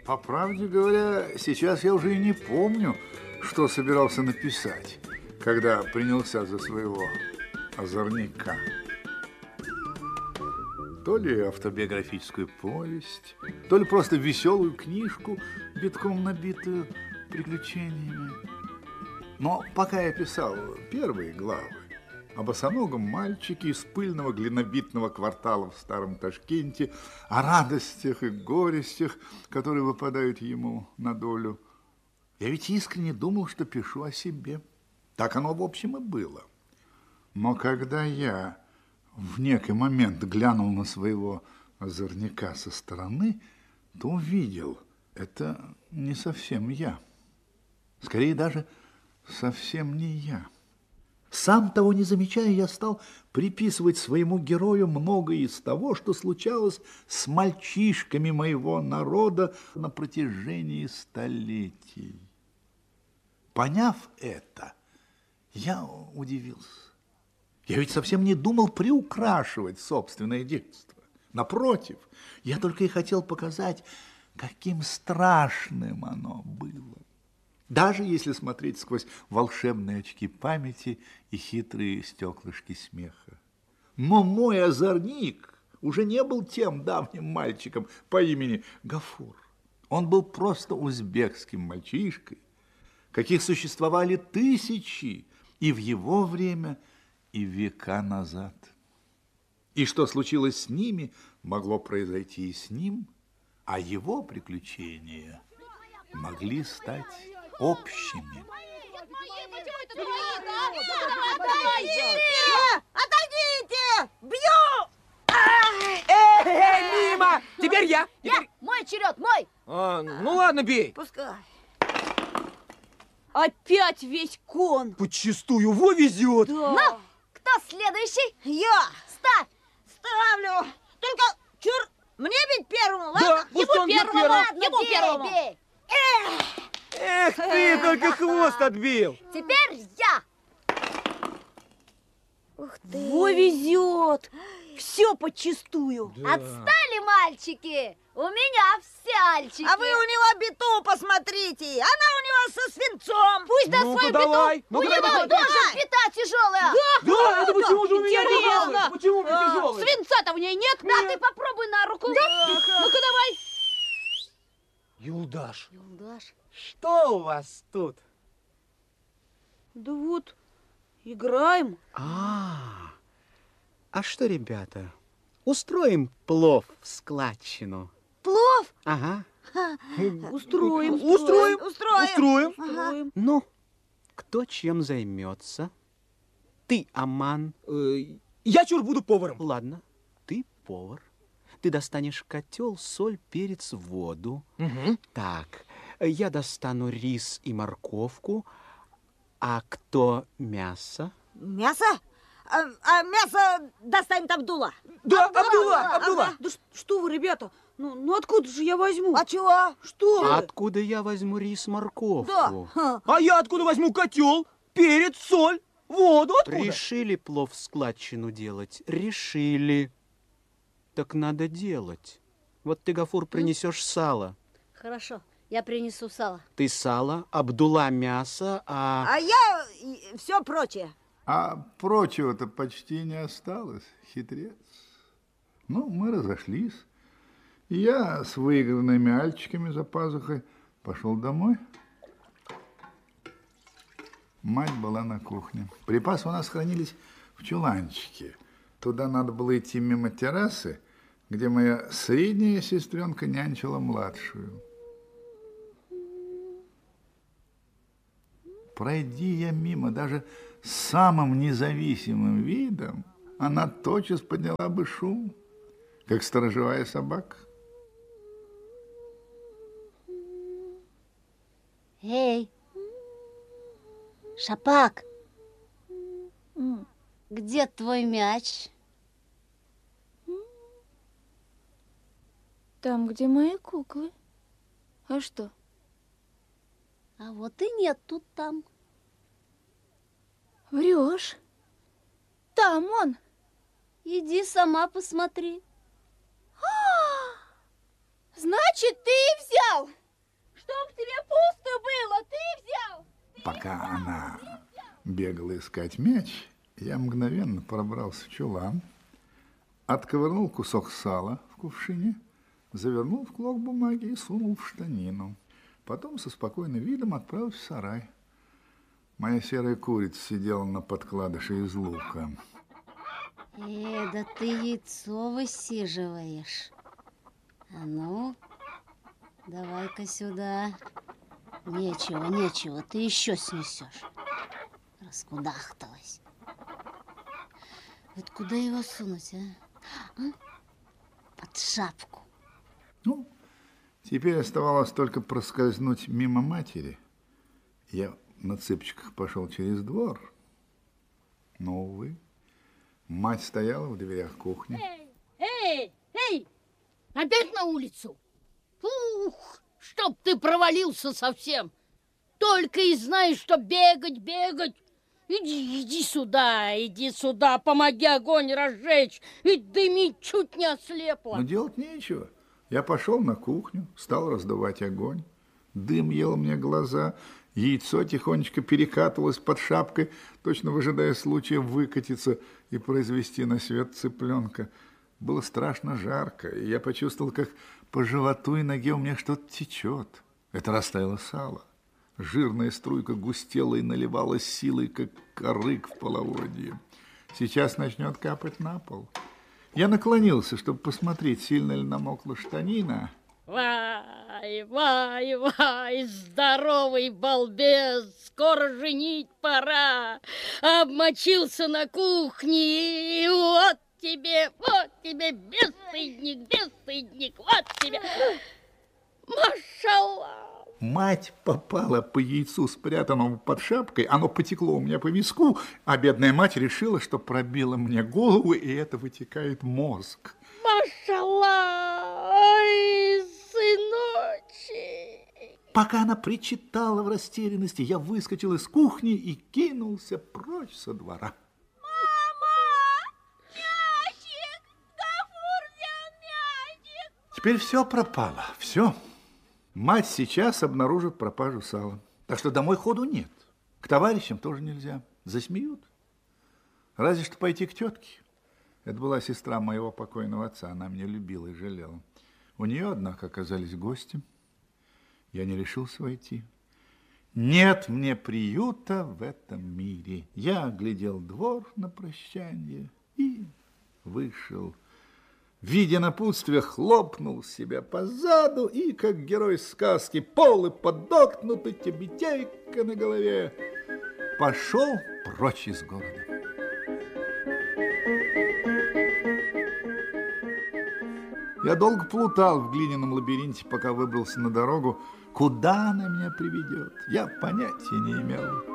По правде говоря, сейчас я уже и не помню, что собирался написать, когда принялся за своего озорника. То ли автобиографическую повесть, то ли просто веселую книжку, битком набитую приключениями. Но пока я писал первые главы о босоногом мальчике из пыльного глинобитного квартала в старом Ташкенте, о радостях и горестях, которые выпадают ему на долю, я ведь искренне думал, что пишу о себе. Так оно, в общем, и было. Но когда я в некий момент глянул на своего озорника со стороны, то увидел, это не совсем я. Скорее даже совсем не я. Сам того не замечая, я стал приписывать своему герою многое из того, что случалось с мальчишками моего народа на протяжении столетий. Поняв это, я удивился. Я ведь совсем не думал приукрашивать собственное детство. Напротив, я только и хотел показать, каким страшным оно было. Даже если смотреть сквозь волшебные очки памяти и хитрые стеклышки смеха. Но мой озорник уже не был тем давним мальчиком по имени Гафур. Он был просто узбекским мальчишкой, каких существовали тысячи и в его время, и века назад. И что случилось с ними, могло произойти и с ним, а его приключения могли стать общими. Отойдите! Бью! Мимо! Теперь я! Мой черед, мой! Ну ладно, бей! Пускай. Опять весь кон. Подчистую, во везет! Да. Ну, кто следующий? Я! Ставь! Ставлю! Только, чур, мне бить первому, ладно? Да, пусть он бьет первым. Ладно, Ему бей, первому. бей. Эх ты, только хвост отбил! Теперь я! Ух ты! Во везет. Все подчистую. Да. Отстали, мальчики! У меня все альчики. А вы у него биту посмотрите. Она у него со свинцом. Пусть даст Ну-ка свою давай. биту. Ну-ка У него давай. тоже бита тяжелая. Да, это почему же у меня Интересно. тяжелый? Почему у меня тяжелый? Свинца-то в ней нет? Да, ты попробуй на руку. Ну-ка давай. Юлдаш, Юлдаш. что у вас тут? Да вот, играем. А что, ребята, устроим плов в складчину? Плов? Ага. Устроим. Устроим. Устроим. Устроим. Ну, кто чем займется? Ты, Аман. Я чур буду поваром. Ладно, ты повар. Ты достанешь котел, соль, перец, воду. Угу. Так, я достану рис и морковку. А кто мясо? Мясо? А мясо достанет Абдулла. Да, Абдулла. Да что вы, ребята, ну откуда же я возьму? А чего? Что вы? Откуда я возьму рис, морковку? Да. Ха. А я откуда возьму котел, перец, соль, воду? Откуда? Решили плов в складчину делать? Решили. Так надо делать. Вот ты, Гафур, принесешь сало. Хорошо, я принесу сало. Ты сало, Абдулла мясо, А я все прочее. А прочего-то почти не осталось, хитрец. Ну, мы разошлись. И я с выигранными альчиками за пазухой пошел домой. Мать была на кухне. Припасы у нас хранились в чуланчике. Туда надо было идти мимо террасы, где моя средняя сестренка нянчила младшую. Пройди я мимо даже с самым независимым видом, она тотчас подняла бы шум, как сторожевая собака. Эй, Шапак, где твой мяч? Там, где мои куклы. А что? А вот и нет тут там. Врешь? Там он. Иди сама посмотри. Значит, ты и взял. бегала искать мяч, я мгновенно пробрался в чулан, отковырнул кусок сала в кувшине, завернул в клок бумаги и сунул в штанину. Потом со спокойным видом отправился в сарай. Моя серая курица сидела на подкладыше из лука. Да ты яйцо высиживаешь. А ну, давай-ка сюда. Нечего, ты еще снесешь. Раскудахталась. Вот куда его сунуть, а? Под шапку. Ну, теперь оставалось только проскользнуть мимо матери. Я на цыпочках пошел через двор. Но, увы, мать стояла в дверях кухни. Эй! Опять на улицу? Ух, чтоб ты провалился совсем. Только и знаешь, что бегать. Иди сюда, помоги огонь разжечь. И дымить чуть не ослепла. Но делать нечего. Я пошел на кухню, стал раздувать огонь. Дым ел мне глаза. Яйцо тихонечко перекатывалось под шапкой, точно выжидая случая выкатиться и произвести на свет цыпленка. Было страшно жарко, и я почувствовал, как по животу и ноге у меня что-то течет. Это растаяло сало. Жирная струйка густела и наливалась силой, как корык в половодье. Сейчас начнет капать на пол. Я наклонился, чтобы посмотреть, сильно ли намокла штанина. Вай, здоровый балбес, скоро женить пора. Обмочился на кухне, и вот тебе, бесстыдник, вот тебе, машаллах. Мать попала по яйцу, спрятанному под шапкой, оно потекло у меня по виску, а бедная мать решила, что пробила мне голову, и это вытекает мозг. Машаллах, ой, сыночек. Пока она причитала в растерянности, я выскочил из кухни и кинулся прочь со двора. Теперь все пропало, все. Мать сейчас обнаружит пропажу сала. Так что домой ходу нет. К товарищам тоже нельзя. Засмеют. Разве что пойти к тетке. Это была сестра моего покойного отца. Она меня любила и жалела. У нее, однако, оказались гости. Я не решился войти. Нет мне приюта в этом мире. Я оглядел двор на прощанье и вышел. Видя напутствие, хлопнул себя по заду и, как герой сказки, полы подокнуты, тюбетейка на голове, пошел прочь из города. Я долго плутал в глиняном лабиринте, пока выбрался на дорогу. Куда она меня приведет, я понятия не имел.